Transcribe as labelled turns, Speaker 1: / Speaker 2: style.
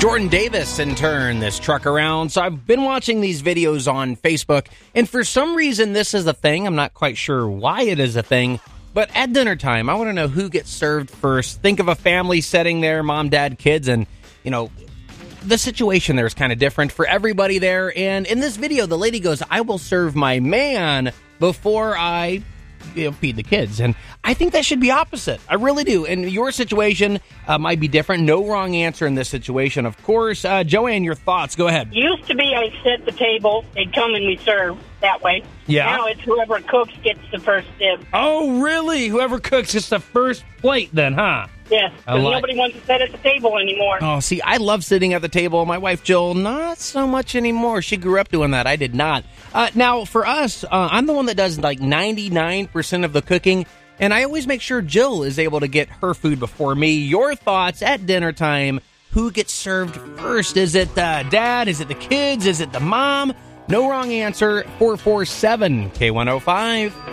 Speaker 1: Jordan Davis, in turn, this truck around. So I've been watching these videos on Facebook, and for some reason this is a thing. I'm not quite sure why it is a thing, but at dinner time, I want to know who gets served first. Think of a family setting there, mom, dad, kids, and, the situation there is kind of different for everybody there. And in this video, the lady goes, I will serve my man before I feed the kids. And I think that should be opposite. I really do. And your situation might be different. No wrong answer in this situation, of course. Joanne, your thoughts. Go ahead.
Speaker 2: Used to be I set the table, they'd come and we serve that way.
Speaker 1: Yeah.
Speaker 2: Now it's whoever cooks gets the first dib.
Speaker 1: Oh, really? Whoever cooks gets the first plate then, huh?
Speaker 2: Yes, because nobody wants to sit at the table anymore.
Speaker 1: Oh, see, I love sitting at the table. My wife, Jill, not so much anymore. She grew up doing that. I did not. Now, for us, I'm the one that does like 99% of the cooking, and I always make sure Jill is able to get her food before me. Your thoughts at dinner time. Who gets served first? Is it dad? Is it the kids? Is it the mom? No wrong answer. 447 K105.